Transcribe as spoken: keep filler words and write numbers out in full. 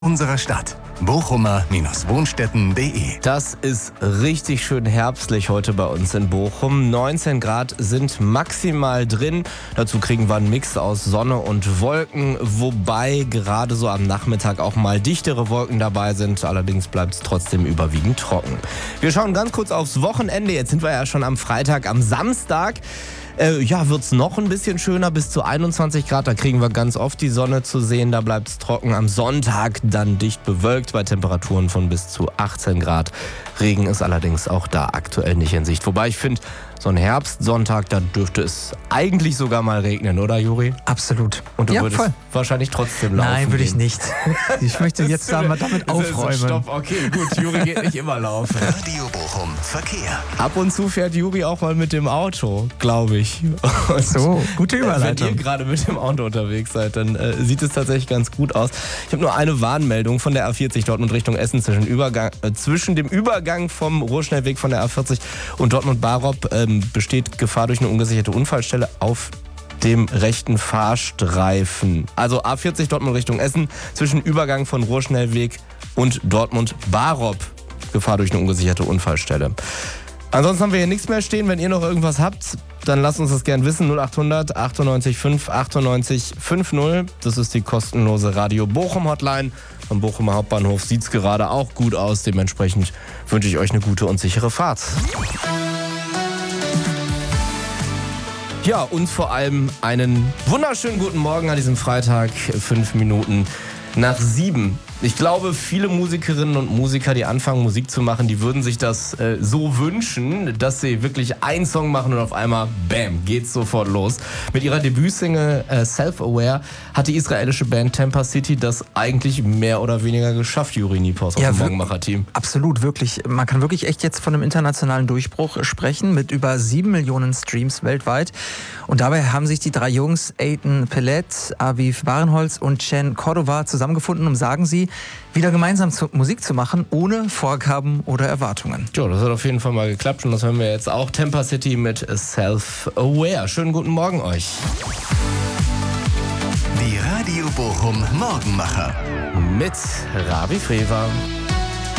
unserer Stadt. Bochumer-Wohnstätten punkt de. Das ist richtig schön herbstlich heute bei uns in Bochum. neunzehn Grad sind maximal drin. Dazu kriegen wir einen Mix aus Sonne und Wolken, wobei gerade so am Nachmittag auch mal dichtere Wolken dabei sind. Allerdings bleibt es trotzdem überwiegend trocken. Wir schauen ganz kurz aufs Wochenende. Jetzt sind wir ja schon am Freitag. Am Samstag Äh, ja, wird es noch ein bisschen schöner, bis zu einundzwanzig Grad. Da kriegen wir ganz oft die Sonne zu sehen, da bleibt es trocken. Am Sonntag dann dicht bewölkt bei Temperaturen von bis zu achtzehn Grad. Regen ist allerdings auch da aktuell nicht in Sicht. Wobei ich finde, so ein Herbstsonntag, da dürfte es eigentlich sogar mal regnen, oder Juri? Absolut. Und du ja, würdest voll. wahrscheinlich trotzdem laufen Nein, würde ich gehen. nicht. Ich möchte jetzt da mal damit aufräumen. Stopp, okay, gut, Juri geht nicht immer laufen. Radio Bochum Verkehr. Ab und zu fährt Juri auch mal mit dem Auto, glaube ich. Und So, gute Überleitung. Wenn ihr gerade mit dem Auto unterwegs seid, dann äh, sieht es tatsächlich ganz gut aus. Ich habe nur eine Warnmeldung von der A vierzig Dortmund Richtung Essen zwischen, Übergang, äh, zwischen dem Übergang vom Ruhrschnellweg von der A vierzig und Dortmund-Barop ähm, besteht Gefahr durch eine ungesicherte Unfallstelle auf dem rechten Fahrstreifen. Also A vierzig Dortmund Richtung Essen zwischen Übergang von Ruhrschnellweg und Dortmund-Barop. Gefahr durch eine ungesicherte Unfallstelle. Ansonsten haben wir hier nichts mehr stehen. Wenn ihr noch irgendwas habt, dann lasst uns das gern wissen. null achthundert achtundneunzig fünf achtundneunzig fünfzig. Das ist die kostenlose Radio Bochum Hotline. Am Bochumer Hauptbahnhof sieht es gerade auch gut aus. Dementsprechend wünsche ich euch eine gute und sichere Fahrt. Ja, und vor allem einen wunderschönen guten Morgen an diesem Freitag, fünf Minuten nach sieben. Ich glaube, viele Musikerinnen und Musiker, die anfangen, Musik zu machen, die würden sich das äh, so wünschen, dass sie wirklich einen Song machen und auf einmal, bam, geht's sofort los. Mit ihrer Debütsingle äh, Self-Aware hat die israelische Band Tampa City das eigentlich mehr oder weniger geschafft, Juri Niepaus aus Ja, dem wir- Morgenmacher-Team. Absolut, wirklich. Man kann wirklich echt jetzt von einem internationalen Durchbruch sprechen mit über sieben Millionen Streams weltweit. Und dabei haben sich die drei Jungs, Eitan Pellet, Aviv Barenholz und Chen Cordova zusammengefunden, um, sagen sie, wieder gemeinsam zu, Musik zu machen, ohne Vorgaben oder Erwartungen. Ja, das hat auf jeden Fall mal geklappt und das hören wir jetzt auch. Tampa City mit Self-Aware. Schönen guten Morgen euch. Die Radio Bochum Morgenmacher. Mit Ravi Freva.